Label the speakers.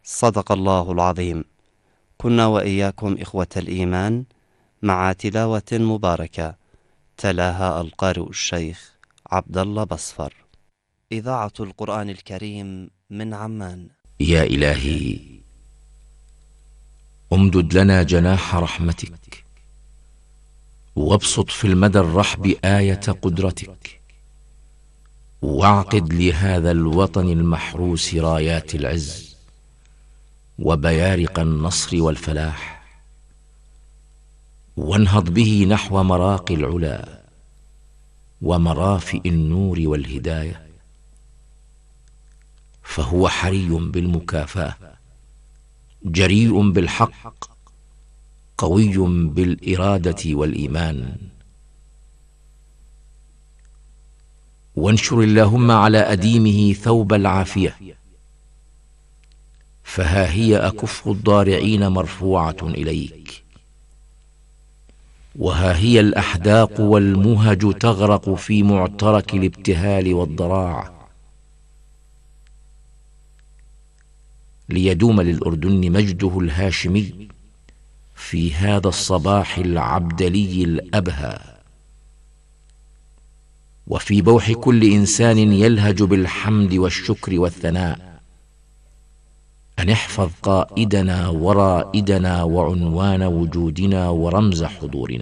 Speaker 1: صدق الله العظيم. كنا وإياكم إخوة الإيمان مع تلاوة مباركة تلاها القارئ الشيخ عبد الله بصفر. إذاعة القرآن الكريم من عمان.
Speaker 2: يا إلهي، امدد لنا جناح رحمتك، وابسط في المدى الرحب آية قدرتك، واعقد لهذا الوطن المحروس رايات العز وبيارق النصر والفلاح، وانهض به نحو مراقي العلا ومرافئ النور والهداية، فهو حري بالمكافأة، جريء بالحق، قوي بالإرادة والإيمان. وانشر اللهم على أديمه ثوب العافية، فها هي أكف الضارعين مرفوعة إليك، وها هي الأحداق والمهج تغرق في معترك الابتهال والضراع، ليدوم للأردن مجده الهاشمي في هذا الصباح العبدلي الأبهى، وفي بوح كل إنسان يلهج بالحمد والشكر والثناء، أن احفظ قائدنا ورائدنا وعنوان وجودنا ورمز حضورنا.